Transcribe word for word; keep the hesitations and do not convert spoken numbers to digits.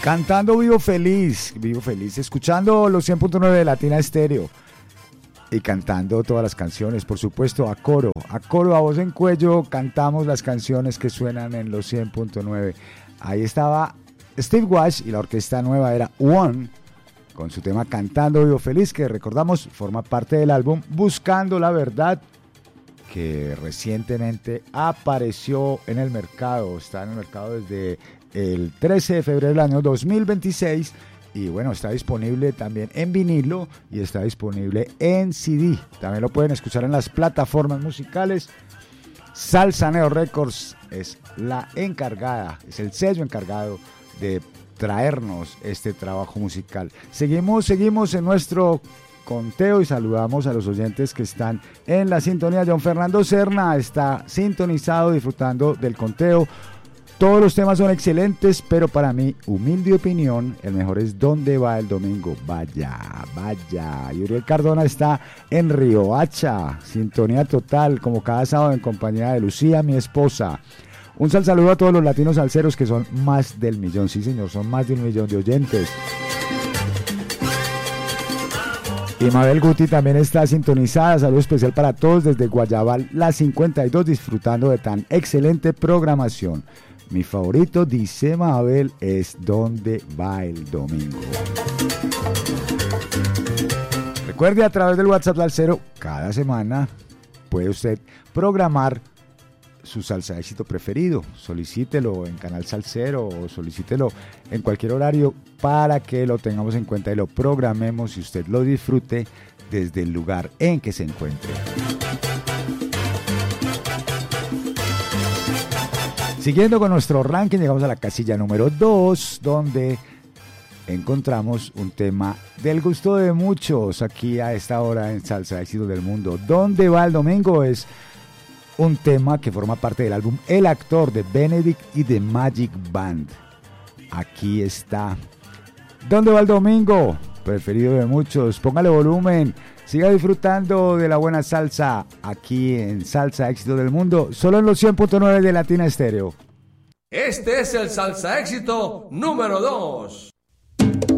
Cantando Vivo Feliz, Vivo Feliz, escuchando los cien punto nueve de Latina Estéreo y cantando todas las canciones, por supuesto, a coro, a coro, a voz en cuello, cantamos las canciones que suenan en los cien punto nueve. Ahí estaba Steve Walsh y la orquesta nueva era One, con su tema Cantando Vivo Feliz, que recordamos forma parte del álbum Buscando la Verdad, que recientemente apareció en el mercado, está en el mercado desde el trece de febrero del año dos mil veintiséis y bueno, está disponible también en vinilo y está disponible en C D. También lo pueden escuchar en las plataformas musicales. Salsaneo Records es la encargada, es el sello encargado de traernos este trabajo musical. Seguimos, seguimos en nuestro conteo y saludamos a los oyentes que están en la sintonía. John Fernando Serna está sintonizado disfrutando del conteo. Todos los temas son excelentes, pero para mi humilde opinión, el mejor es ¿Dónde va el domingo? Vaya, vaya. Y Uriel Cardona está en Riohacha, sintonía total, como cada sábado en compañía de Lucía, mi esposa. Un sal saludo a todos los latinos salseros que son más del millón, sí señor, son más de un millón de oyentes. Y Mabel Guti también está sintonizada, saludo especial para todos desde Guayabal, la cincuenta y dos, disfrutando de tan excelente programación. Mi favorito, dice Mabel, es ¿Dónde va el domingo? Recuerde, a través del WhatsApp Salsero, cada semana puede usted programar su salsa éxito preferido. Solicítelo en Canal Salsero o solicítelo en cualquier horario para que lo tengamos en cuenta y lo programemos y usted lo disfrute desde el lugar en que se encuentre. Siguiendo con nuestro ranking, llegamos a la casilla número dos, donde encontramos un tema del gusto de muchos aquí a esta hora en Salsa Éxitos del Mundo. ¿Dónde va el domingo? Es un tema que forma parte del álbum El Actor de Benedict y The Magic Band. Aquí está. ¿Dónde va el domingo? Preferido de muchos. Póngale volumen. Siga disfrutando de la buena salsa aquí en Salsa Éxito del Mundo, solo en los cien punto nueve de Latina Estéreo. Este es el Salsa Éxito número dos.